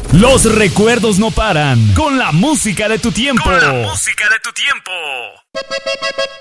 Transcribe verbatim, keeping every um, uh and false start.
Los recuerdos no paran. Con la música de tu tiempo. Con la música de tu tiempo.